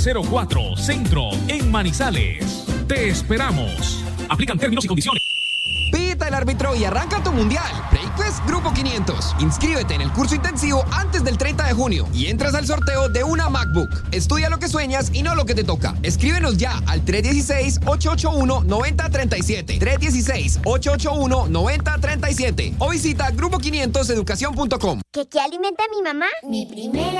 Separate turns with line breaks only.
104 Centro, en Manizales. Te esperamos. Aplican términos y condiciones.
Pita el árbitro y arranca tu mundial. BreakFast Grupo 500. Inscríbete en el curso intensivo antes del 30 de junio y entras al sorteo de una MacBook. Estudia lo que sueñas y no lo que te toca. Escríbenos ya al 316-881-9037. 316-881-9037. O visita grupo500educación.com.
¿Qué alimenta a mi mamá?
Mi primera